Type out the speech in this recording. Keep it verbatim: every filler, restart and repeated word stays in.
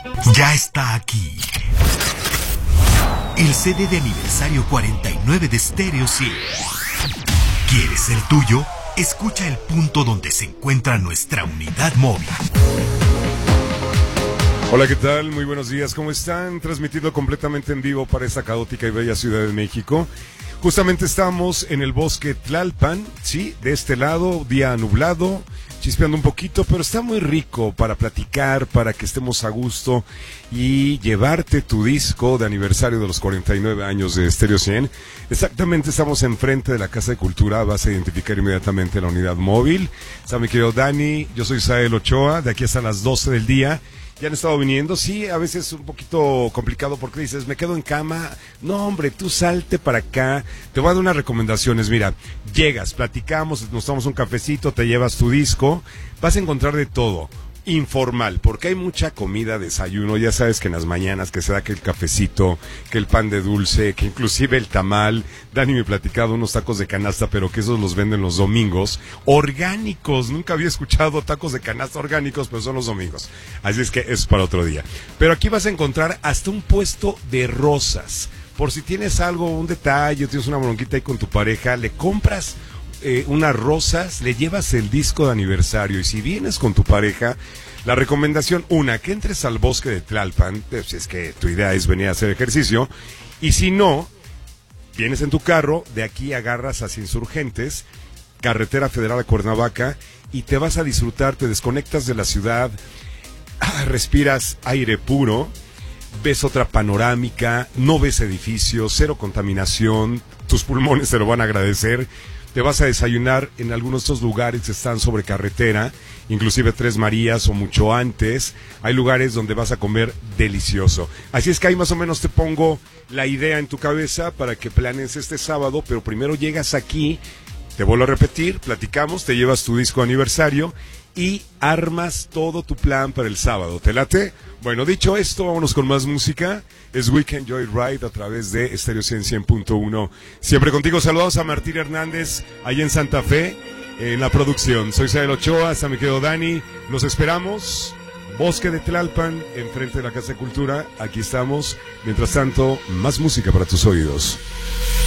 Ya está aquí. El C D de aniversario cuarenta y nueve de Stereo cien. ¿Quieres el tuyo? Escucha el punto donde se encuentra nuestra unidad móvil. Hola, ¿qué tal? Muy buenos días, ¿cómo están? Transmitiendo completamente en vivo para esta caótica y bella Ciudad de México. Justamente estamos en el bosque Tlalpan, sí, de este lado, día nublado, chispeando un poquito, pero está muy rico para platicar, para que estemos a gusto y llevarte tu disco de aniversario de los cuarenta y nueve años de Stereo cien. Exactamente, estamos enfrente de la Casa de Cultura, vas a identificar inmediatamente la unidad móvil. Está mi querido Dani, yo soy Sael Ochoa, de aquí hasta las doce del día. Ya han estado viniendo, sí, a veces es un poquito complicado porque dices, me quedo en cama. No, hombre, tú salte para acá. Te voy a dar unas recomendaciones, mira, llegas, platicamos, nos tomamos un cafecito, te llevas tu disco, vas a encontrar de todo. Informal, porque hay mucha comida, desayuno, ya sabes que en las mañanas que se da que el cafecito, que el pan de dulce, que inclusive el tamal. Dani me platicado unos tacos de canasta, pero que esos los venden los domingos, orgánicos. Nunca había escuchado tacos de canasta orgánicos, pero son los domingos, así es que es para otro día. Pero aquí vas a encontrar hasta un puesto de rosas, por si tienes algo, un detalle, tienes una bronquita ahí con tu pareja, le compras Eh, unas rosas, le llevas el disco de aniversario, y si vienes con tu pareja, la recomendación, una, que entres al bosque de Tlalpan, si es que tu idea es venir a hacer ejercicio, y si no, vienes en tu carro, de aquí agarras hacia Insurgentes, carretera federal a Cuernavaca, y te vas a disfrutar, te desconectas de la ciudad, ah, respiras aire puro, ves otra panorámica, no ves edificios, cero contaminación, tus pulmones te lo van a agradecer. Te vas a desayunar en algunos de estos lugares que están sobre carretera, inclusive Tres Marías o mucho antes. Hay lugares donde vas a comer delicioso. Así es que ahí más o menos te pongo la idea en tu cabeza para que planees este sábado, pero primero llegas aquí, te vuelvo a repetir, platicamos, te llevas tu disco de aniversario y armas todo tu plan para el sábado. ¿Te late? Bueno, dicho esto, vámonos con más música. Es Weekend Joyride a través de Stereo cien, cien punto uno. Siempre contigo, saludos a Martín Hernández, allá en Santa Fe, en la producción. Soy Sael Ochoa, hasta me quedo Dani. Los esperamos. Bosque de Tlalpan, enfrente de la Casa de Cultura. Aquí estamos. Mientras tanto, más música para tus oídos.